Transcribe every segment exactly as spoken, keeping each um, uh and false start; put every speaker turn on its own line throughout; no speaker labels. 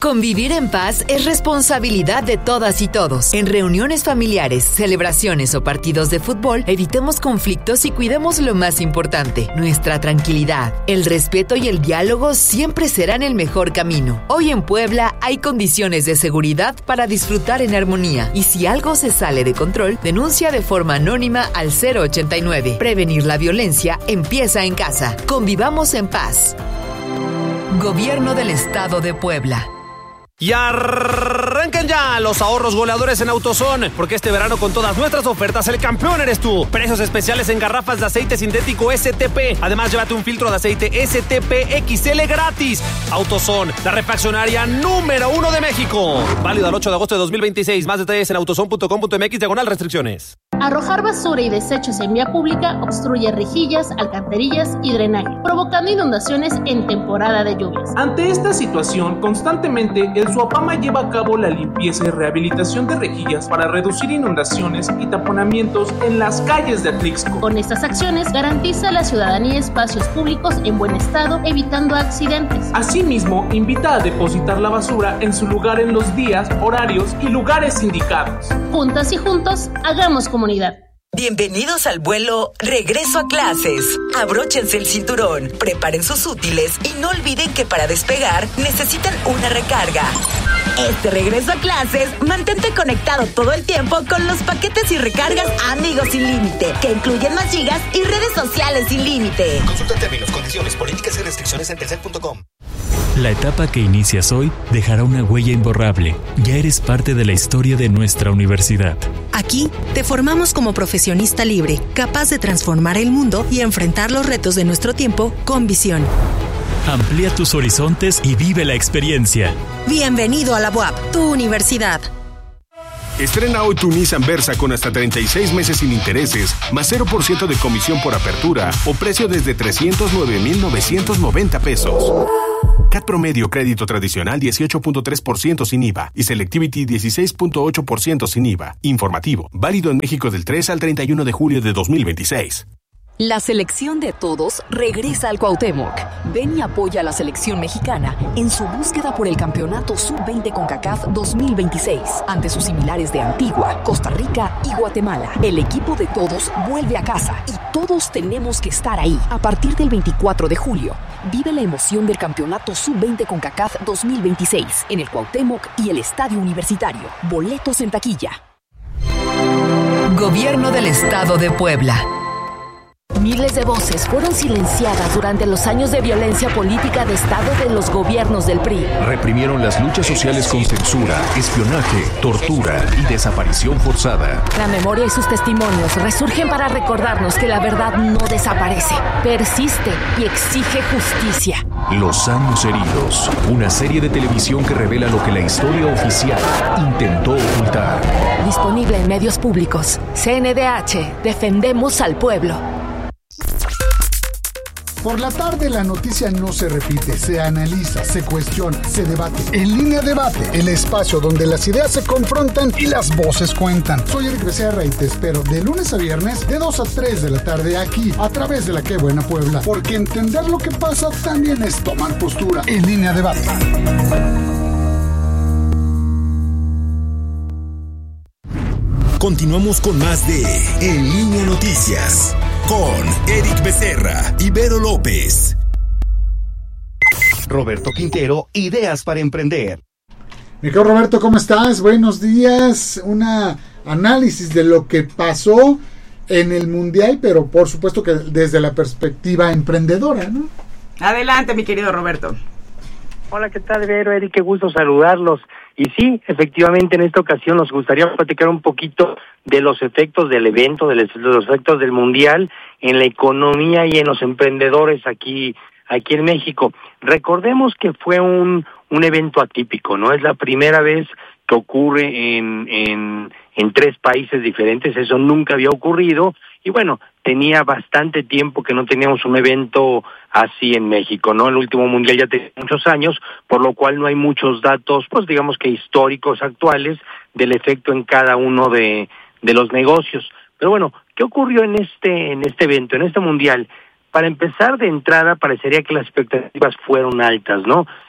Convivir en paz es responsabilidad de todas y todos. En reuniones familiares, celebraciones o partidos de fútbol, evitemos conflictos y cuidemos lo más importante, nuestra tranquilidad. El respeto y el diálogo siempre serán el mejor camino. Hoy en Puebla hay condiciones de seguridad para disfrutar en armonía. Y si algo se sale de control, denuncia de forma anónima al cero ochenta y nueve. Prevenir la violencia empieza en casa. Convivamos en paz. Gobierno del Estado de Puebla.
Y arrancan ya los ahorros goleadores en AutoZone, porque este verano con todas nuestras ofertas el campeón eres tú. Precios especiales en garrafas de aceite sintético S T P. Además, llévate un filtro de aceite S T P X L gratis. AutoZone, la refaccionaria número uno de México. Válido al ocho de agosto de dos mil veintiséis. Más detalles en autozone punto com punto m x diagonal restricciones.
Arrojar basura y desechos en vía pública obstruye rejillas, alcantarillas y drenaje, provocando inundaciones en temporada de lluvias.
Ante esta situación, constantemente el SUAPAMA lleva a cabo la limpieza y rehabilitación de rejillas para reducir inundaciones y taponamientos en las calles de Atlixco.
Con estas acciones, garantiza a la ciudadanía espacios públicos en buen estado, evitando accidentes.
Asimismo, invita a depositar la basura en su lugar en los días, horarios y lugares indicados.
Juntas y juntos, hagamos comunidad.
Bienvenidos al vuelo Regreso a Clases. Abróchense el cinturón, preparen sus útiles y no olviden que para despegar necesitan una recarga. Este regreso a clases, mantente conectado todo el tiempo con los paquetes y recargas Amigos Sin Límite, que incluyen más gigas y redes sociales sin límite.
Consulta términos, condiciones, políticas y restricciones en telcel punto com.
La etapa que inicias hoy dejará una huella imborrable. Ya eres parte de la historia de nuestra universidad.
Aquí te formamos como profesionista libre, capaz de transformar el mundo y enfrentar los retos de nuestro tiempo con visión.
Amplía tus horizontes y vive la experiencia.
Bienvenido a la U A P, tu universidad.
Estrena hoy tu Nissan Versa con hasta treinta y seis meses sin intereses, más cero por ciento de comisión por apertura o precio desde trescientos nueve mil novecientos noventa pesos. C A T promedio crédito tradicional dieciocho punto tres por ciento sin I V A y Selectivity dieciséis punto ocho por ciento sin I V A. Informativo, válido en México del tres al treinta y uno de julio de dos mil veintiséis.
La selección de todos regresa al Cuauhtémoc. Ven y apoya a la selección mexicana en su búsqueda por el campeonato sub veinte CONCACAF dos mil veintiséis ante sus similares de Antigua, Costa Rica y Guatemala. El equipo de todos vuelve a casa y todos tenemos que estar ahí. A partir del veinticuatro de julio, vive la emoción del campeonato sub veinte CONCACAF dos mil veintiséis en el Cuauhtémoc y el Estadio Universitario. Boletos en taquilla.
Gobierno del Estado de Puebla.
Miles de voces fueron silenciadas durante los años de violencia política de Estado de los gobiernos del P R I.
Reprimieron las luchas sociales con censura, espionaje, tortura y desaparición forzada.
La memoria y sus testimonios resurgen para recordarnos que la verdad no desaparece, persiste y exige justicia.
Los años heridos, una serie de televisión que revela lo que la historia oficial intentó ocultar.
Disponible en medios públicos. C N D H, defendemos al pueblo.
Por la tarde la noticia no se repite, se analiza, se cuestiona, se debate. En Línea Debate, el espacio donde las ideas se confrontan y las voces cuentan. Soy Eric Becerra y te espero de lunes a viernes de dos a tres de la tarde aquí, a través de la Qué Buena Puebla. Porque entender lo que pasa también es tomar postura. En Línea Debate.
Continuamos con más de En Línea Noticias con Eric Becerra y Vero López.
Roberto Quintero, ideas para emprender.
Mi querido Roberto, ¿cómo estás? Buenos días. Un análisis de lo que pasó en el Mundial, pero por supuesto que desde la perspectiva emprendedora, ¿no?
Adelante, mi querido Roberto.
Hola, ¿qué tal, Vero, Eric? Qué gusto saludarlos. Y sí, efectivamente, en esta ocasión nos gustaría platicar un poquito de los efectos del evento, de los efectos del Mundial en la economía y en los emprendedores aquí aquí en México. Recordemos que fue un un evento atípico, ¿no? Es la primera vez que ocurre en en en tres países diferentes, eso nunca había ocurrido, y bueno, tenía bastante tiempo que no teníamos un evento así en México, ¿no? El último Mundial ya tenía muchos años, por lo cual no hay muchos datos, pues digamos que históricos actuales del efecto en cada uno de de los negocios. Pero bueno, ¿qué ocurrió en este en este evento, en este Mundial? Para empezar, de entrada, parecería que las expectativas fueron altas, ¿no?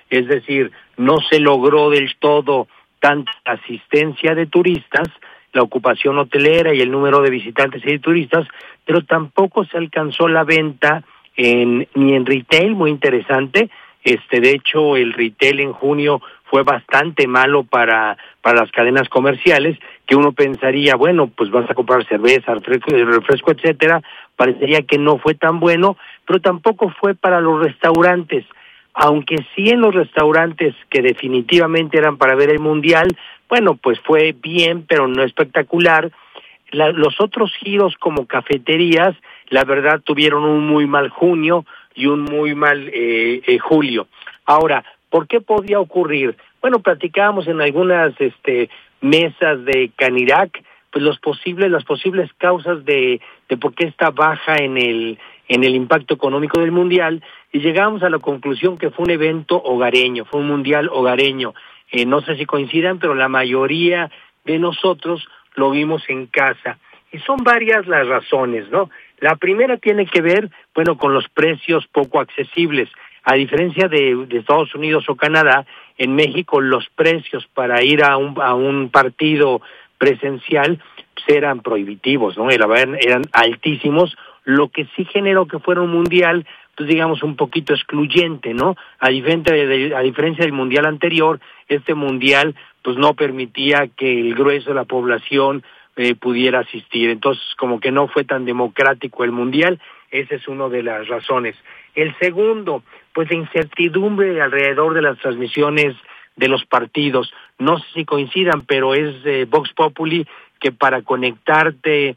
es decir, no se logró del todo tanta asistencia de turistas, la ocupación hotelera y el número de visitantes y de turistas, pero tampoco se alcanzó la venta en, ni en retail, muy interesante. Este, de hecho, el retail en junio fue bastante malo para para las cadenas comerciales, que uno pensaría, bueno, pues vas a comprar cerveza, refresco, refresco, etcétera. Parecería que no fue tan bueno, pero tampoco fue para los restaurantes, aunque sí en los restaurantes que definitivamente eran para ver el Mundial, bueno, pues fue bien, pero no espectacular. La, los otros giros como cafeterías, la verdad tuvieron un muy mal junio y un muy mal eh, eh, julio. Ahora, ¿por qué podía ocurrir? Bueno, platicábamos en algunas este, mesas de Canirac, pues los posibles, las posibles causas de, de por qué está baja en el en el impacto económico del Mundial, y llegamos a la conclusión que fue un evento hogareño, fue un Mundial hogareño. Eh, no sé si coincidan, pero la mayoría de nosotros lo vimos en casa. Y son varias las razones, ¿no? La primera tiene que ver, bueno, con los precios poco accesibles. A diferencia de, de Estados Unidos o Canadá, en México los precios para ir a un, a un partido presencial pues eran prohibitivos, ¿no? Eran, eran altísimos, lo que sí generó que fuera un mundial, pues digamos un poquito excluyente, ¿no? A diferencia, de, a diferencia del mundial anterior, este mundial pues no permitía que el grueso de la población eh, pudiera asistir, entonces como que no fue tan democrático el mundial. Esa es una de las razones. El segundo, pues la incertidumbre alrededor de las transmisiones de los partidos. No sé si coincidan, pero es eh, Vox Populi que para conectarte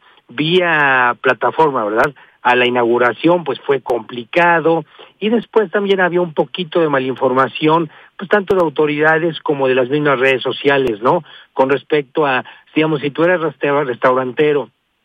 vía plataforma, ¿verdad?, a la inauguración, pues fue complicado, y después también había un poquito de malinformación, pues tanto de autoridades como de las mismas redes sociales, ¿no?, con respecto a, digamos, si tú eras restaurantero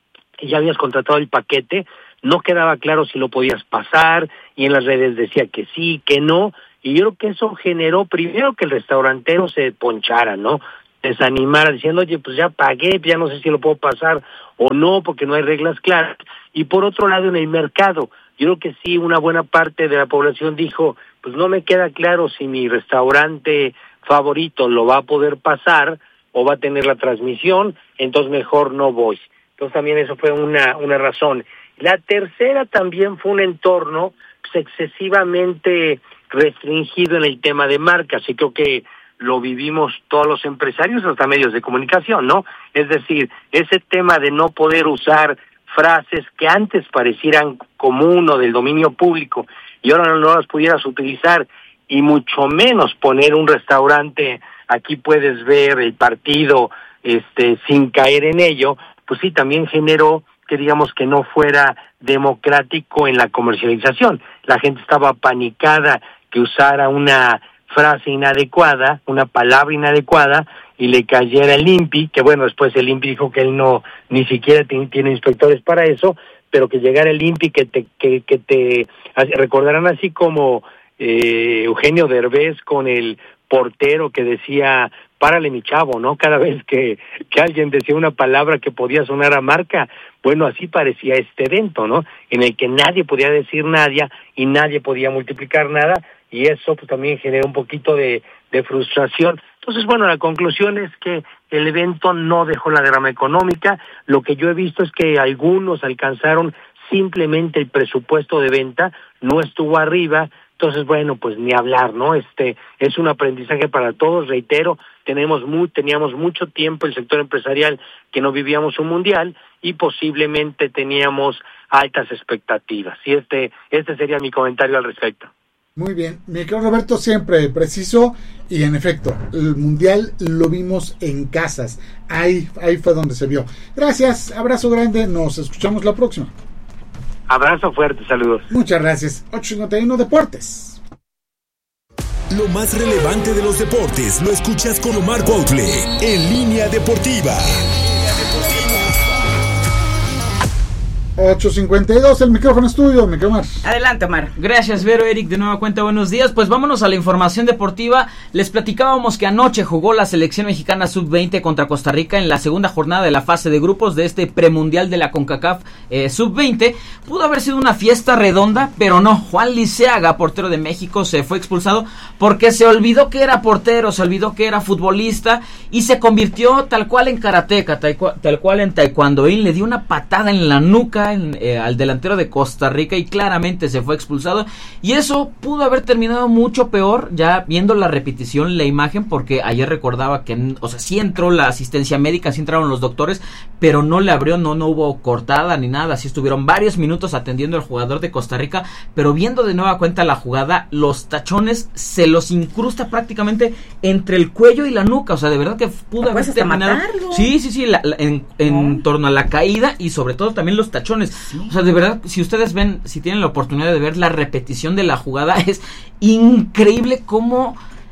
y ya habías contratado el paquete, no quedaba claro si lo podías pasar, y en las redes decía que sí, que no, y yo creo que eso generó primero que el restaurantero se ponchara, ¿no?, desanimara diciendo, oye, pues ya pagué, ya no sé si lo puedo pasar o no, porque no hay reglas claras. Y por otro lado, en el mercado, yo creo que sí, una buena parte de la población dijo, pues no me queda claro si mi restaurante favorito lo va a poder pasar o va a tener la transmisión, entonces mejor no voy. Entonces también eso fue una, una razón. La tercera también fue un entorno pues, excesivamente restringido en el tema de marcas, y creo que lo vivimos todos los empresarios, hasta medios de comunicación, ¿no? Es decir, ese tema de no poder usar frases que antes parecieran común o del dominio público y ahora no las pudieras utilizar, y mucho menos poner un restaurante, aquí puedes ver el partido este sin caer en ello, pues sí, también generó que digamos que no fuera democrático en la comercialización. La gente estaba apanicada que usara una frase inadecuada, una palabra inadecuada, y le cayera el I N P I, que bueno, después el I N P I dijo que él no, ni siquiera tiene, tiene inspectores para eso, pero que llegara el I N P I, que te, que, que te recordarán así como eh, Eugenio Derbez con el portero que decía, párale mi chavo, ¿no? Cada vez que, que alguien decía una palabra que podía sonar a marca, bueno, así parecía este evento, ¿no? En el que nadie podía decir nada y nadie podía multiplicar nada, y eso pues también generó un poquito de, de frustración. Entonces, bueno, la conclusión es que el evento no dejó la derrama económica. Lo que yo he visto es que algunos alcanzaron simplemente el presupuesto de venta, no estuvo arriba. Entonces, bueno, pues ni hablar, ¿no? Este es un aprendizaje para todos, reitero, tenemos muy, teníamos mucho tiempo el sector empresarial que no vivíamos un mundial y posiblemente teníamos altas expectativas. Y este, este sería mi comentario al respecto.
Muy bien, mi querido Roberto, siempre preciso, y en efecto, el mundial lo vimos en casas, ahí, ahí fue donde se vio. Gracias, abrazo grande, nos escuchamos la próxima.
Abrazo fuerte, saludos.
Muchas gracias. ocho cincuenta y uno Deportes.
Lo más relevante de los deportes lo escuchas con Omar Cuautle en Línea Deportiva.
ocho cincuenta y dos, el micrófono es tuyo, mi Omar.
Adelante, Omar.
Gracias, Vero, Eric, de nueva cuenta, buenos días. Pues vámonos a la información deportiva. Les platicábamos que anoche jugó la selección mexicana sub veinte contra Costa Rica en la segunda jornada de la fase de grupos de este premundial de la CONCACAF eh, sub veinte. Pudo haber sido una fiesta redonda, pero no. Juan Liceaga, portero de México, se fue expulsado porque se olvidó que era portero, se olvidó que era futbolista y se convirtió tal cual en karateca, tal cual, tal cual en taekwondo. Y le dio una patada en la nuca En, eh, al delantero de Costa Rica y claramente se fue expulsado, y eso pudo haber terminado mucho peor, ya viendo la repetición, la imagen, porque ayer recordaba que, o sea, sí entró la asistencia médica, sí entraron los doctores, pero no le abrió, no, no hubo cortada ni nada, sí estuvieron varios minutos atendiendo al jugador de Costa Rica, pero viendo de nueva cuenta la jugada, los tachones se los incrusta prácticamente entre el cuello y la nuca, o sea, de verdad que pudo haber terminado, matarlo. sí, sí, sí, la, la, en, en no. torno a la caída y sobre todo también los tachones. Sí. O sea, de verdad, si ustedes ven, si tienen la oportunidad de ver la repetición de la jugada, es increíble cómo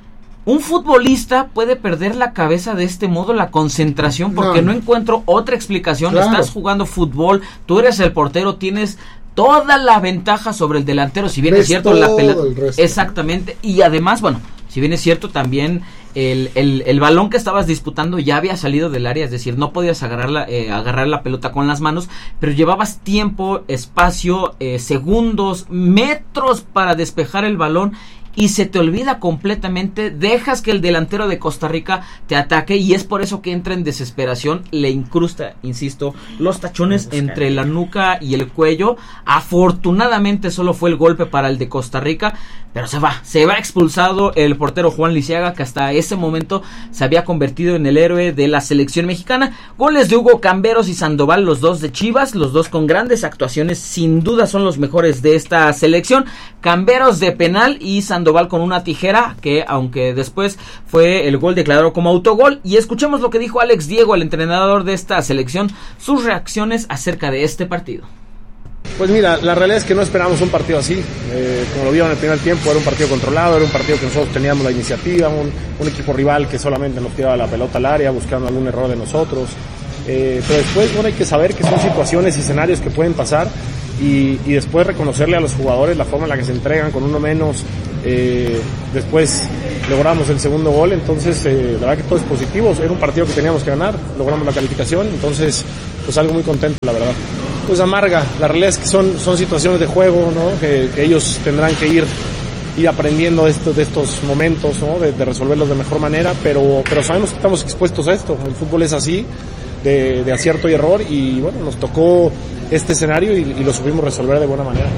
un futbolista puede perder la cabeza de este modo, la concentración, porque no, no encuentro otra explicación. Claro. Estás jugando fútbol, tú eres el portero, tienes toda la ventaja sobre el delantero, si bien es cierto la pelota, exactamente, y además, bueno, si bien es cierto también el, el, el balón que estabas disputando ya había salido del área, es decir, no podías agarrar la, eh, agarrar la pelota con las manos, pero llevabas tiempo, espacio, eh, segundos, metros para despejar el balón y se te olvida completamente, dejas que el delantero de Costa Rica te ataque y es por eso que entra en desesperación, le incrusta, insisto, los tachones entre la nuca y el cuello. Afortunadamente solo fue el golpe para el de Costa Rica, pero se va, se va expulsado el portero Juan Liceaga, que hasta ese momento se había convertido en el héroe de la selección mexicana. Goles de Hugo Camberos y Sandoval, los dos de Chivas, los dos con grandes actuaciones, sin duda son los mejores de esta selección. Camberos de penal y Sandoval con una tijera, que aunque después fue el gol declarado como autogol. Y escuchemos lo que dijo Alex Diego, el entrenador de esta selección, sus reacciones acerca de este partido.
Pues mira, la realidad es que no esperábamos un partido así, eh, como lo vieron en el primer tiempo, era un partido controlado, era un partido que nosotros teníamos la iniciativa, un, un equipo rival que solamente nos tiraba la pelota al área buscando algún error de nosotros, eh, pero después bueno, hay que saber que son situaciones y escenarios que pueden pasar y, y después reconocerle a los jugadores la forma en la que se entregan con uno menos, eh, después logramos el segundo gol, entonces eh, la verdad que todo es positivo, era un partido que teníamos que ganar, logramos la calificación, entonces pues algo muy contento la verdad. Pues amarga, la realidad es que son, son situaciones de juego, ¿no? que, que ellos tendrán que ir, ir aprendiendo esto, de estos momentos, ¿no? de, de resolverlos de mejor manera, pero, pero sabemos que estamos expuestos a esto, el fútbol es así, de, de acierto y error, y bueno, nos tocó este escenario y, y lo supimos resolver de buena manera.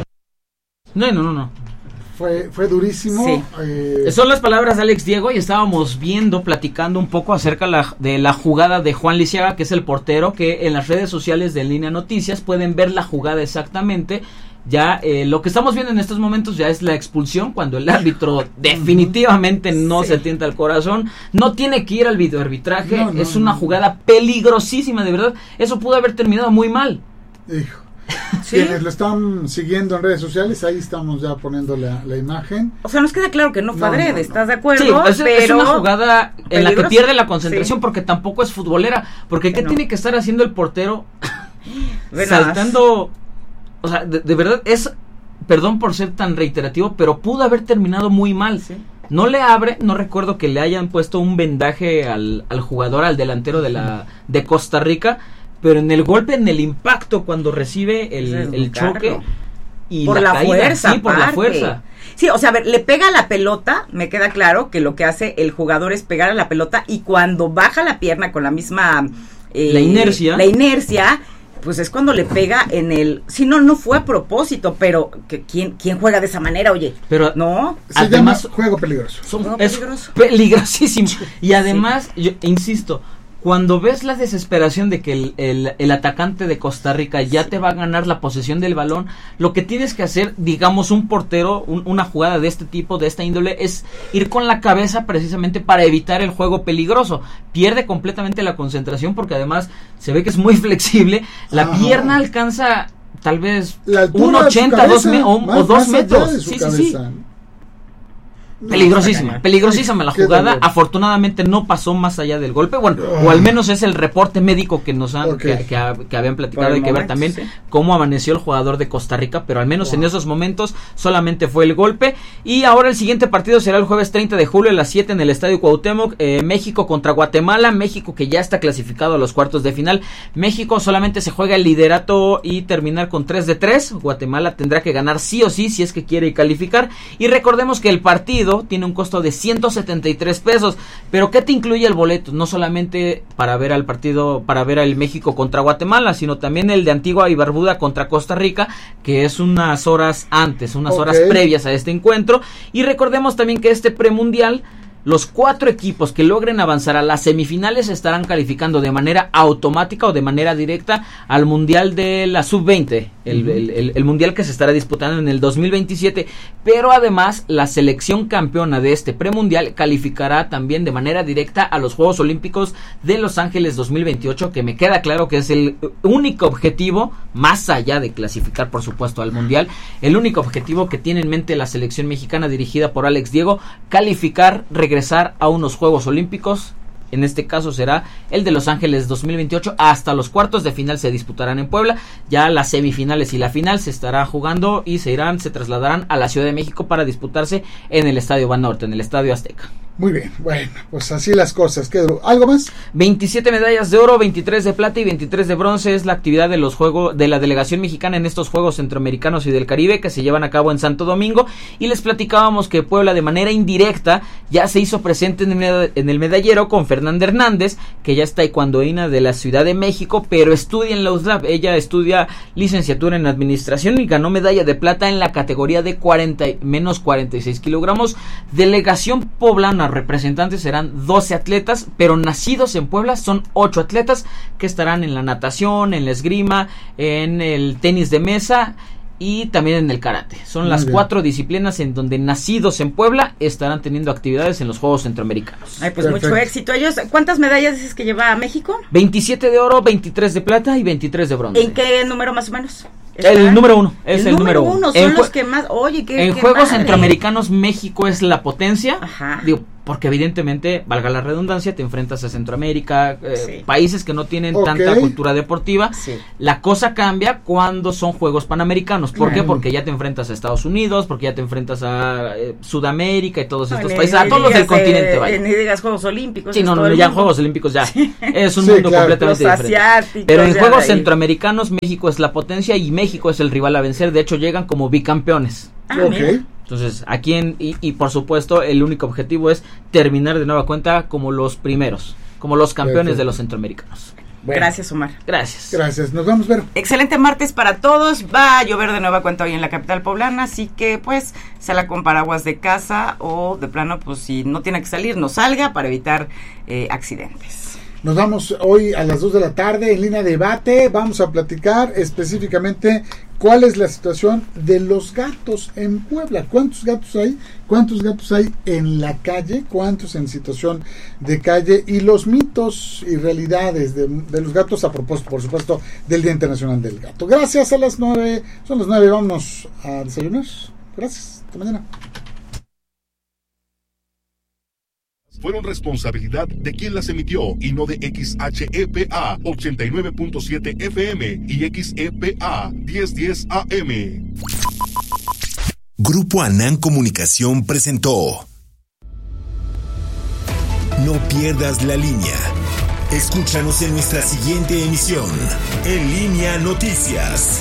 No, no, no, no.
Fue, fue durísimo.
Sí. Eh... Son las palabras de Alex Diego y estábamos viendo, platicando un poco acerca la, de la jugada de Juan Liceaga, que es el portero, que en las redes sociales de En Línea Noticias pueden ver la jugada exactamente. Ya eh, lo que estamos viendo en estos momentos ya es la expulsión, cuando el árbitro definitivamente no sí. se tienta el corazón, no tiene que ir al videoarbitraje, no, no, es una no. jugada peligrosísima, de verdad. Eso pudo haber terminado muy mal.
Hijo. ¿Sí? Quienes lo están siguiendo en redes sociales, ahí estamos ya poniendo la, la imagen.
O sea, nos queda claro que no fue adrede, no, no, ¿estás de acuerdo?
Sí, es, pero es una jugada en peligrosa. La que pierde la concentración, sí. porque tampoco es futbolera. Porque ¿qué no. tiene que estar haciendo el portero? Saltando, o sea, de, de verdad es, perdón por ser tan reiterativo, pero pudo haber terminado muy mal. Sí. No le abre, no recuerdo que le hayan puesto un vendaje al, al jugador, al delantero de la de Costa Rica, pero en el golpe, en el impacto, cuando recibe el, el choque y
por
la,
la
caída,
fuerza,
sí, por
parte.
la fuerza.
Sí, o sea, a ver, le pega a la pelota, me queda claro que lo que hace el jugador es pegar a la pelota y cuando baja la pierna con la misma
eh, la inercia,
la inercia, pues es cuando le pega en el, si no, no fue a propósito, pero que, ¿quién, quién juega de esa manera, oye?
Pero
no,
se además, llama juego peligroso.
Son,
juego
es
peligroso.
Peligrosísimo. Y además, sí. yo insisto, cuando ves la desesperación de que el, el, el atacante de Costa Rica ya te va a ganar la posesión del balón, lo que tienes que hacer, digamos, un portero, un, una jugada de este tipo, de esta índole, es ir con la cabeza precisamente para evitar el juego peligroso. Pierde completamente la concentración porque además se ve que es muy flexible. La Ajá. pierna alcanza tal vez un ochenta, dos me, o,
más,
o dos
más
metros.
De su
sí,
cabeza.
sí, sí. Peligrosísima, peligrosísima la jugada. Afortunadamente no pasó más allá del golpe, bueno, o al menos es el reporte médico que nos han, okay. que, que, que habían platicado. Hay que ver también sí. cómo amaneció el jugador de Costa Rica, pero al menos wow. en esos momentos solamente fue el golpe. Y ahora el siguiente partido será el jueves treinta de julio a las siete en el Estadio Cuauhtémoc, eh, México contra Guatemala. México que ya está clasificado a los cuartos de final. México solamente se juega el liderato y terminar con tres de tres. Guatemala tendrá que ganar sí o sí si es que quiere calificar. Y recordemos que el partido tiene un costo de ciento setenta y tres pesos, pero ¿qué te incluye el boleto? No solamente para ver al partido, para ver al México contra Guatemala, sino también el de Antigua y Barbuda contra Costa Rica, que es unas horas antes, unas okay. horas previas a este encuentro. Y recordemos también que este premundial, los cuatro equipos que logren avanzar a las semifinales estarán calificando de manera automática o de manera directa al Mundial de la sub veinte, el, uh-huh. el, el, el Mundial que se estará disputando en el dos mil veintisiete, pero además la selección campeona de este premundial calificará también de manera directa a los Juegos Olímpicos de Los Ángeles dos mil veintiocho, que me queda claro que es el único objetivo, más allá de clasificar por supuesto al Mundial, el único objetivo que tiene en mente la selección mexicana dirigida por Alex Diego, calificar, regresar regresar a unos Juegos Olímpicos. En este caso será el de Los Ángeles dos mil veintiocho. Hasta los cuartos de final se disputarán en Puebla. Ya las semifinales y la final se estará jugando y se irán, se trasladarán a la Ciudad de México para disputarse en el Estadio Banorte, en el Estadio Azteca.
Muy bien, bueno, pues así las cosas. ¿Qué, ¿Algo más?
veintisiete medallas de oro, veintitrés de plata y veintitrés de bronce es la actividad de los juegos de la delegación mexicana en estos Juegos Centroamericanos y del Caribe que se llevan a cabo en Santo Domingo. Y les platicábamos que Puebla de manera indirecta ya se hizo presente en el, en el medallero con Fernanda Hernández, que ya es taekwondoína de la Ciudad de México, pero estudia en la U S L A P. Ella estudia licenciatura en administración y ganó medalla de plata en la categoría de cuarenta menos cuarenta y seis kilogramos. Delegación poblana, representantes serán doce atletas, pero nacidos en Puebla son ocho atletas que estarán en la natación, en la esgrima, en el tenis de mesa y también en el karate. Son Muy las bien. cuatro disciplinas en donde nacidos en Puebla estarán teniendo actividades en los Juegos Centroamericanos.
Ay, pues Perfecto. Mucho éxito. Ellos, ¿cuántas medallas dices que lleva a México?
veintisiete de oro, veintitrés de plata y veintitrés de bronce.
¿En qué número más o menos?
El número uno, es el,
el
número
uno.
uno.
Son
en
los que más, oye, qué
En
qué
Juegos
madre.
Centroamericanos México es la potencia.
Ajá.
Digo, porque evidentemente, valga la redundancia, te enfrentas a Centroamérica, eh, sí. países que no tienen okay. tanta cultura deportiva. Sí. La cosa cambia cuando son Juegos Panamericanos. ¿Por mm. qué? Porque ya te enfrentas a Estados Unidos, porque ya te enfrentas a eh, Sudamérica y todos estos no, países, a todos los del continente.
Vaya. Ni digas Juegos Olímpicos.
Sí, no, no, ya Juegos Olímpicos ya. Es un sí, mundo claro. completamente los diferente. Pero en Juegos ahí. Centroamericanos México es la potencia y México es el rival a vencer. De hecho, llegan como bicampeones.
Ah, okay.
Entonces, aquí en, y, y por supuesto, el único objetivo es terminar de nueva cuenta como los primeros, como los campeones Perfecto. de los centroamericanos.
Bueno. Gracias, Omar.
Gracias.
Gracias. Nos vamos a ver.
Excelente martes para todos. Va a llover de nueva cuenta hoy en la capital poblana, así que pues salga con paraguas de casa o de plano, pues si no tiene que salir, no salga para evitar eh, accidentes.
Nos vamos hoy a las dos de la tarde en línea de debate. Vamos a platicar específicamente cuál es la situación de los gatos en Puebla. ¿Cuántos gatos hay? ¿Cuántos gatos hay en la calle? ¿Cuántos en situación de calle? Y los mitos y realidades de, de los gatos a propósito, por supuesto, del Día Internacional del Gato. Gracias, a las nueve. Son las nueve, vamos a desayunar. Gracias. Hasta mañana.
Fueron responsabilidad de quien las emitió y no de X H E P A ochenta y nueve punto siete F M y X E P A diez diez A M.
Grupo Anán Comunicación presentó No pierdas la línea. Escúchanos en nuestra siguiente emisión, En Línea Noticias.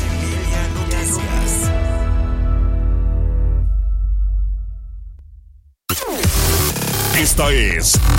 Esta es